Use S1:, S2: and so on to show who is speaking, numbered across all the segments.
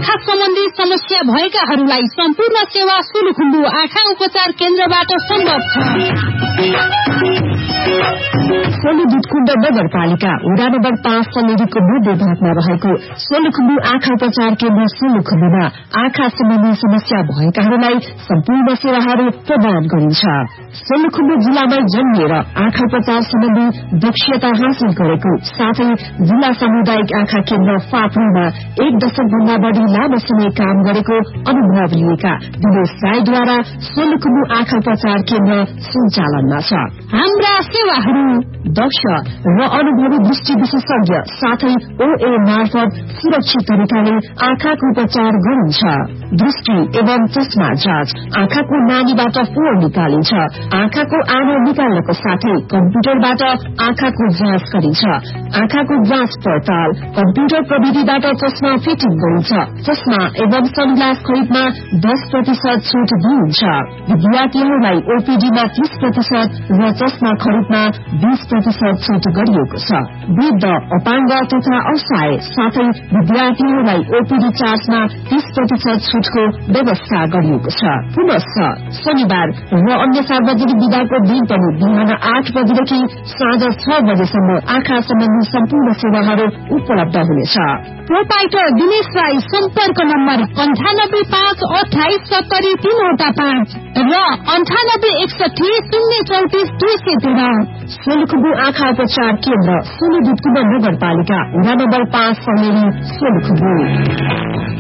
S1: आँखा सम्बन्धी समस्या भएकाहरूलाई सम्पूर्ण सेवा सोलुखुम्बु आँखा उपचार केन्द्रबाट सम्भव छ।
S2: सोलुखुम्बु नगरपालिका वडा नम्बर 5 समितिको मध्य भागमा रहेको सोलुखुम्बु आँखा उपचार केन्द्र सोलुखुम्बुमा आँखा सम्बन्धी समस्या भएकाहरूलाई सम्पूर्ण सेवाहरू प्रदान गरिन्छ। सोलुखुम्बु जिल्लामा जन्मिएर आँखा उपचार सम्बन्धी दक्षता हासिल गरेको साथै जिल्ला सामुदायिक आँखा केन्द्र फाप्रोमा 1 दशकभन्दा बढ़ी लामो समय काम गरेको अनुभव लिएका दिनेश राईद्वारा सोलुखुम्बु आँखा उपचार केन्द्र सञ्चालनमा छ।
S1: हाम्रा सेवाहरू
S2: दक्ष र अनुभवी दृष्टि विशेषज्ञ साथै ओए मार्फत सुरक्षित तरिकाले आँखाको उपचार गरिन्छ। दृष्टि एवं चस्मा जाँच, आँखाको नानीबाट फोहोर निकालिन्छ, आँखाको आनो निकाल्नको साथै कम्प्युटरबाट आँखाको जाँच गरिन्छ। आँखाको जाँच पड़ताल कम्प्युटर प्रविधिबाट चस्मा फिटिङ गरिन्छ। चस्मा एवं सनग्लास खरिदमा 10% छूट दिइन्छ। विद्यार्थीहरूलाई ओपीडीमा 30% र चस्मा खरिदमा 20% छूट गरिएको छ। वृद्ध, अपाङ्ग तथा असहाय साथै विद्यार्थीहरूलाई ओपीडी चार्जमा 30% छूटको व्यवस्था गरिएको छ। पुनश्च शनिबार र अन्य सार्वजनिक विधाको दिन पनि बिहान 8 बजेदेखि साँझ 6 बजेसम्म आँखा सम्बन्धी सम्पूर्ण सेवाहरू उपलब्ध हुनेछ।
S1: प्रोपाइटर दिनेश राई सम्पर्क नम्बर 98 5 28 70 3 र 98 61 034 213।
S2: सोलुखुम्बु आँखा उपचार केन्द्र सोलुखुम्बु नगरपालिका वडा नम्बर 5 समेरी सोलुखुम्बु।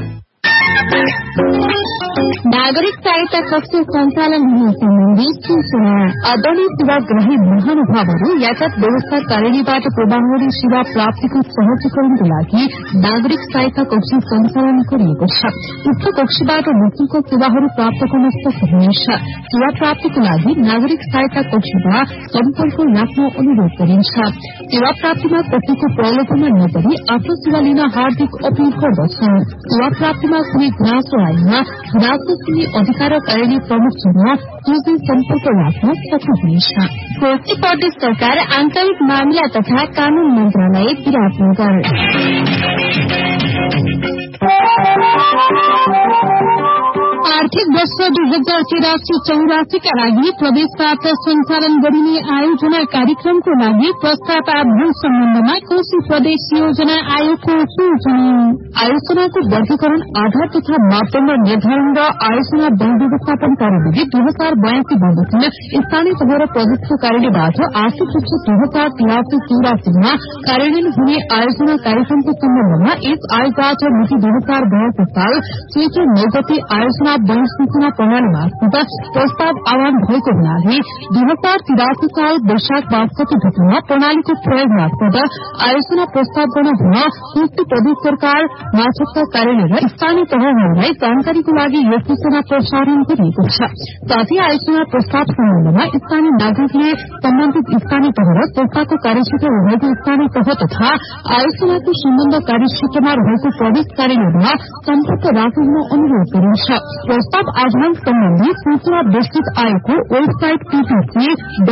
S1: नागरिक सहायता कक्ष सञ्चालन हुने सम्बन्धी सूचना।
S2: आदरणीय सेवाग्राही महानुभावहरू यातायात व्यवस्था कार्यालयबाट प्रवाहरी सेवा प्राप्तिको सहजीकरणको लागि नागरिक सहायता कक्ष सञ्चालन गरिएको छ। उक्त कक्षबाट निःशुल्क सेवाहरू प्राप्त गर्न सक्नुहुनेछ। सेवा प्राप्तिको लागि नागरिक सहायता कक्षमा सम्पर्क राख्न अनुरोध गरिन्छ। सेवा प्राप्तिमा कसैको प्रलोभनमा नगरी आफ्नो सेवा लिन हार्दिक अपील गर्दछौं। सेवा प्राप्तिमा कुनै गुनासो आएमा गुनासो सुन्ने अधिकार कार्यालय प्रमुखसँग सोझै सम्पर्क राख्न सक्नुहुनेछ।
S1: कोशी प्रदेश सरकार आन्तरिक मामिला तथा कानून मन्त्रालय विराटनगर। आर्थिक वर्ष 2083-84 का लागि प्रवेशबाट सञ्चालन गरिने आयोजना कार्यक्रमको लागि प्रस्ताव आह्वान सम्बन्धमा कोशी प्रदेश योजना आयोगको सूचना।
S2: आयोजनाको वर्गीकरण आधार तथा मापदण्ड निर्धारण र आयोजना वन व्यवस्थापन कार्यविधि 2082 बमोजिम स्थानीय तह र प्रदेशको कार्यालयबाट आर्थिक वर्ष 2083-84 कार्यान्वयन हुने आयोजना कार्यक्रमको सम्बन्धमा यस आयोगबाट मिति 2082 साल चैत्र 9 गते आयोजना वन सूचना प्रणाली मार्फत प्रस्ताव आह्वान भएको हुनाले 2083 साल वैशाख 62 गतेमा प्रणालीको प्रयोग मार्फत आयोजना प्रस्ताव गर्न हुन कोशी प्रदेश सरकार मार्फतका कार्यालय र स्थानीय तहहरूलाई जानकारीको लागि यो सूचना प्रसारण गरिएको छ। साथै आयोजना प्रस्ताव सम्बन्धमा स्थानीय नागरिकले सम्बन्धित स्थानीय तह र संस्थाको कार्यक्षेत्र रहेको स्थानीय तह तथा आयोजनाको सम्बन्ध कार्यक्षेत्रमा रहेको प्रदेश कार्यालयमा सम्पर्क राख्न अनुरोध गरिन्छ। प्रस्ताव आह्वान सम्बन्धी सूचना विस्तृत आयोगको वेबसाइट PPC